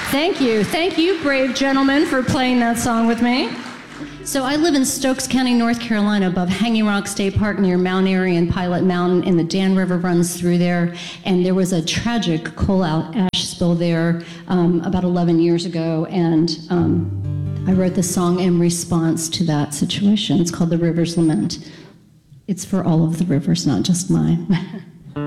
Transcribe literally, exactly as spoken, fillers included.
Thank you. Thank you, brave gentlemen, for playing that song with me. So I live in Stokes County, North Carolina, above Hanging Rock State Park near Mount Airy and Pilot Mountain, and the Dan River runs through there. And there was a tragic coal-out ash spill there um, about eleven years ago, and um, I wrote the song in response to that situation. It's called The River's Lament. It's for all of the rivers, not just mine.